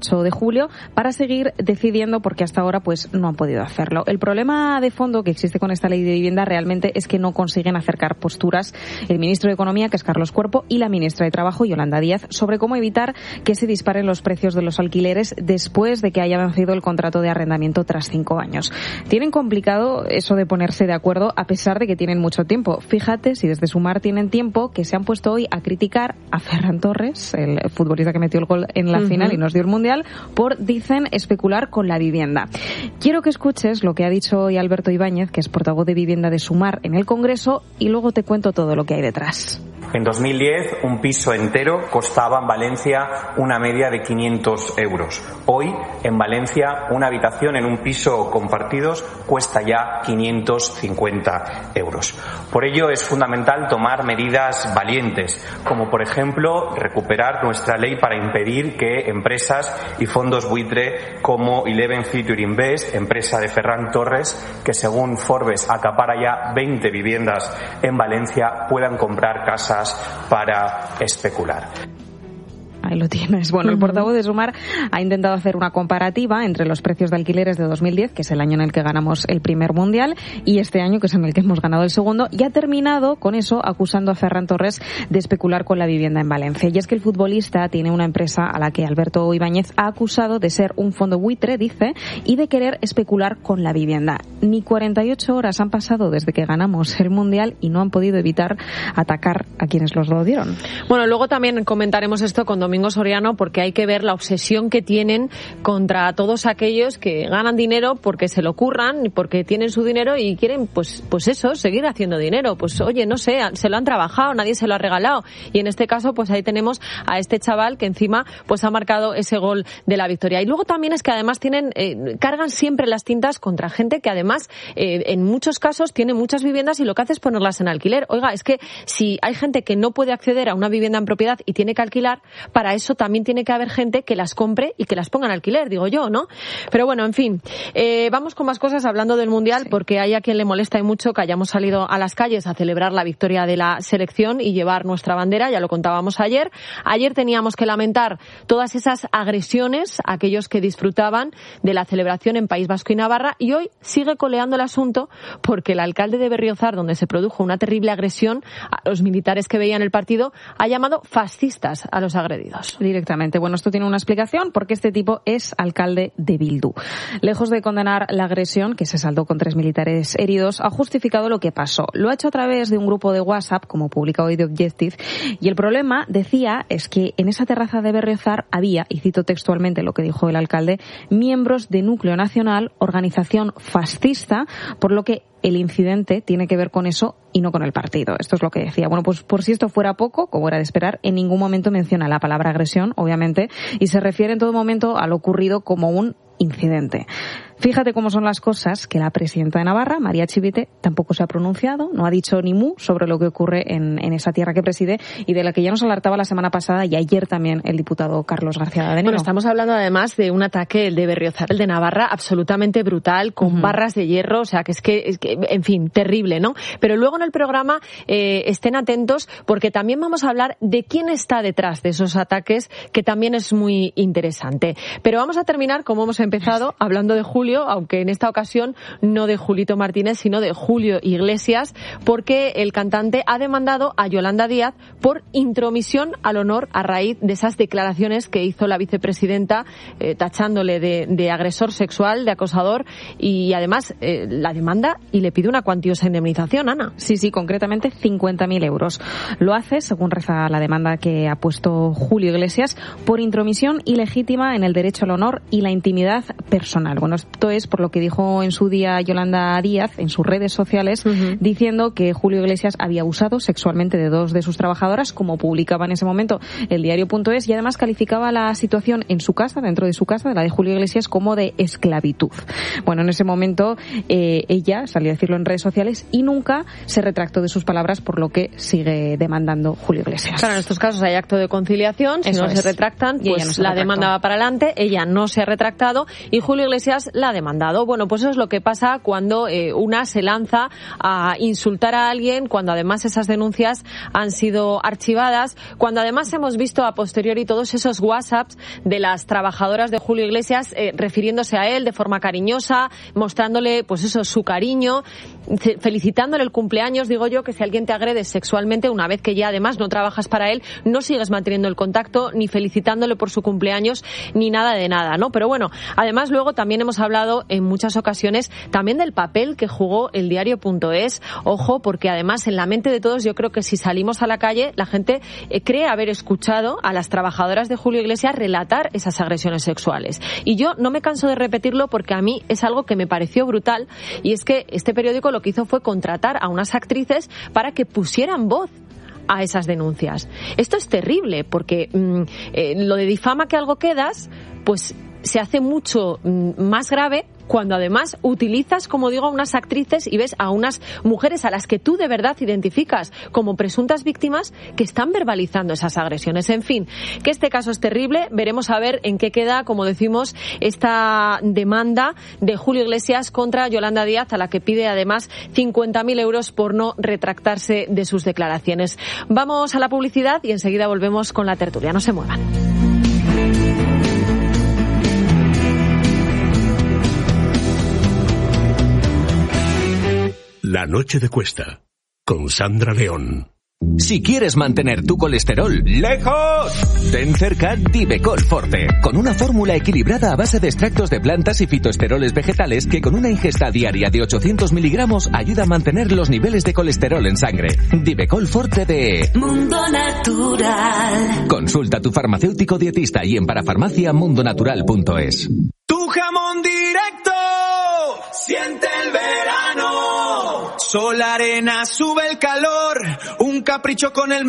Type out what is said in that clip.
de julio para seguir decidiendo, porque hasta ahora pues no han podido hacerlo. El problema de fondo que existe con esta ley de vivienda realmente es que no consiguen acercar posturas el ministro de Economía, que es Carlos Cuerpo, y la ministra de Trabajo, Yolanda Díaz, sobre cómo evitar que se disparen los precios de los alquileres después de que haya vencido el contrato de arrendamiento tras 5 años. Tienen complicado eso de ponerse de acuerdo a pesar de que tienen mucho tiempo. Fíjate si desde Sumar tienen tiempo, que se han puesto hoy a criticar a Ferran Torres, el futbolista que metió el gol en la final y nos dio el Mundial, por, dicen, especular con la vivienda. Quiero que escuches lo que ha dicho hoy Alberto Ibáñez, que es portavoz de Vivienda de Sumar en el Congreso, y luego te cuento todo lo que hay detrás. En 2010, un piso entero costaba en Valencia una media de 500 euros. Hoy, en Valencia, una habitación en un piso compartidos cuesta ya 550 euros. Por ello, es fundamental tomar medidas valientes, como por ejemplo, recuperar nuestra ley para impedir que empresas y fondos buitre como Eleven Future Invest, empresa de Ferran Torres, que según Forbes acapara ya 20 viviendas en Valencia, puedan comprar casas para especular. Ahí lo tienes. Bueno, el portavoz de Sumar ha intentado hacer una comparativa entre los precios de alquileres de 2010, que es el año en el que ganamos el primer mundial, y este año, que es en el que hemos ganado el segundo, y ha terminado con eso acusando a Ferran Torres de especular con la vivienda en Valencia. Y es que el futbolista tiene una empresa a la que Alberto Ibáñez ha acusado de ser un fondo buitre, dice, y de querer especular con la vivienda. Ni 48 horas han pasado desde que ganamos el mundial y no han podido evitar atacar a quienes los lo dieron. Bueno, luego también comentaremos esto con Domingo Soriano, porque hay que ver la obsesión que tienen contra todos aquellos que ganan dinero porque se lo curran y porque tienen su dinero y quieren pues eso, seguir haciendo dinero. Pues oye, no sé, se lo han trabajado, nadie se lo ha regalado, y en este caso pues ahí tenemos a este chaval que encima pues ha marcado ese gol de la victoria. Y luego también es que además cargan siempre las tintas contra gente que además en muchos casos tiene muchas viviendas y lo que hace es ponerlas en alquiler. Oiga, es que si hay gente que no puede acceder a una vivienda en propiedad y tiene que alquilar, para eso también tiene que haber gente que las compre y que las ponga en alquiler, digo yo, ¿no? Pero bueno, en fin, vamos con más cosas hablando del Mundial, porque hay a quien le molesta y mucho que hayamos salido a las calles a celebrar la victoria de la selección y llevar nuestra bandera, ya lo contábamos ayer. Ayer teníamos que lamentar todas esas agresiones a aquellos que disfrutaban de la celebración en País Vasco y Navarra, y hoy sigue coleando el asunto porque el alcalde de Berriozar, donde se produjo una terrible agresión a los militares que veían el partido, ha llamado fascistas a los agredidos. Directamente. Bueno, esto tiene una explicación, porque este tipo es alcalde de Bildu. Lejos de condenar la agresión, que se saldó con 3 militares heridos, ha justificado lo que pasó. Lo ha hecho a través de un grupo de WhatsApp, como publica hoy The Objective, y el problema, decía, es que en esa terraza de Berriozar había, y cito textualmente lo que dijo el alcalde, miembros de Núcleo Nacional, organización fascista, por lo que el incidente tiene que ver con eso y no con el partido. Esto es lo que decía. Bueno, pues por si esto fuera poco, como era de esperar, en ningún momento menciona la palabra agresión, obviamente, y se refiere en todo momento a lo ocurrido como un incidente. Fíjate cómo son las cosas, que la presidenta de Navarra, María Chivite, tampoco se ha pronunciado, no ha dicho ni mu sobre lo que ocurre en esa tierra que preside y de la que ya nos alertaba la semana pasada y ayer también el diputado Carlos García Dadenero. Bueno, estamos hablando además de un ataque, el de Berriozar, el de Navarra, absolutamente brutal, con barras de hierro, o sea, que es que, en fin, terrible, ¿no? Pero luego en el programa estén atentos, porque también vamos a hablar de quién está detrás de esos ataques, que también es muy interesante. Pero vamos a terminar, como hemos empezado, hablando de Julio, aunque en esta ocasión no de Julito Martínez, sino de Julio Iglesias, porque el cantante ha demandado a Yolanda Díaz por intromisión al honor a raíz de esas declaraciones que hizo la vicepresidenta tachándole de agresor sexual, de acosador, y además la demanda y le pide una cuantiosa indemnización, Ana. Sí, concretamente 50.000 euros. Lo hace, según reza la demanda que ha puesto Julio Iglesias, por intromisión ilegítima en el derecho al honor y la intimidad personal. Bueno, esto es por lo que dijo en su día Yolanda Díaz en sus redes sociales, diciendo que Julio Iglesias había abusado sexualmente de 2 de sus trabajadoras, como publicaba en ese momento el diario.es, y además calificaba la situación en su casa, dentro de su casa, de la de Julio Iglesias, como de esclavitud. Bueno, en ese momento ella salió a decirlo en redes sociales y nunca se retractó de sus palabras, por lo que sigue demandando Julio Iglesias. Claro, en estos casos hay acto de conciliación, si no se retractan, pues la demanda va para adelante, ella no se ha retractado y Julio Iglesias la ha demandado. Bueno, pues eso es lo que pasa cuando una se lanza a insultar a alguien, cuando además esas denuncias han sido archivadas, cuando además hemos visto a posteriori todos esos WhatsApps de las trabajadoras de Julio Iglesias refiriéndose a él de forma cariñosa, mostrándole pues eso, su cariño, felicitándole el cumpleaños. Digo yo que si alguien te agrede sexualmente, una vez que ya además no trabajas para él, no sigues manteniendo el contacto, ni felicitándole por su cumpleaños, ni nada de nada, ¿no? Pero bueno, además luego también hemos hablado en muchas ocasiones también del papel que jugó el diario.es. Ojo, porque además en la mente de todos yo creo que si salimos a la calle, la gente cree haber escuchado a las trabajadoras de Julio Iglesias relatar esas agresiones sexuales. Y yo no me canso de repetirlo porque a mí es algo que me pareció brutal, y es que este periódico lo que hizo fue contratar a unas actrices para que pusieran voz a esas denuncias. Esto es terrible porque lo de difama que algo quedas, pues se hace mucho más grave cuando además utilizas, como digo, a unas actrices y ves a unas mujeres a las que tú de verdad identificas como presuntas víctimas que están verbalizando esas agresiones. En fin, que este caso es terrible. Veremos a ver en qué queda, como decimos, esta demanda de Julio Iglesias contra Yolanda Díaz, a la que pide además 50.000 euros por no retractarse de sus declaraciones. Vamos a la publicidad y enseguida volvemos con la tertulia. No se muevan. La noche de Cuesta, con Sandra León. Si quieres mantener tu colesterol lejos, ten cerca Divecol Forte, con una fórmula equilibrada a base de extractos de plantas y fitoesteroles vegetales que con una ingesta diaria de 800 miligramos ayuda a mantener los niveles de colesterol en sangre. Divecol Forte de Mundo Natural. Consulta a tu farmacéutico dietista y en parafarmaciamundonatural.es. Tu jamón directo, siente el verano. Sol, arena, sube el calor, un capricho con el